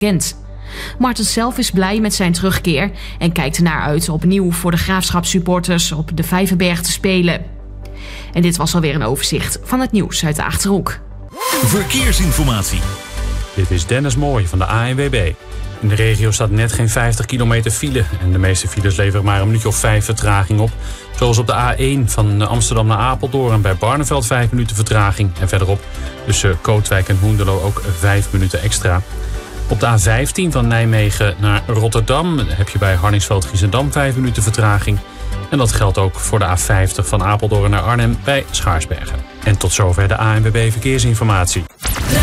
Gent. Martens zelf is blij met zijn terugkeer en kijkt ernaar uit opnieuw voor de Graafschapssupporters op de Vijverberg te spelen. En dit was alweer een overzicht van het nieuws uit de Achterhoek. Verkeersinformatie. Dit is Dennis Mooij van de ANWB. In de regio staat net geen 50 kilometer file en de meeste files leveren maar een minuutje of 5 vertraging op. Zoals op de A1 van Amsterdam naar Apeldoorn en bij Barneveld 5 minuten vertraging. En verderop tussen Kootwijk en Hoenderloo ook 5 minuten extra. Op de A15 van Nijmegen naar Rotterdam heb je bij Harningsveld-Giessendam 5 minuten vertraging. En dat geldt ook voor de A50 van Apeldoorn naar Arnhem bij Schaarsbergen. En tot zover de ANWB Verkeersinformatie.